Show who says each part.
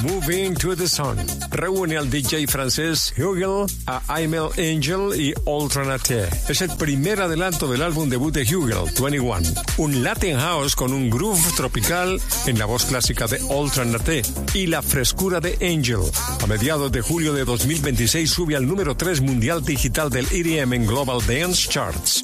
Speaker 1: Moving to the Sun. Reúne al DJ francés Hugel, a Aimel Angel y Ultranate. Es el primer adelanto del álbum debut de Hugel, 21. Un Latin House con un groove tropical en la voz clásica de Ultranate y la frescura de Angel. A mediados de julio de 2026 sube al número 3 mundial digital del EDM en Global Dance Charts.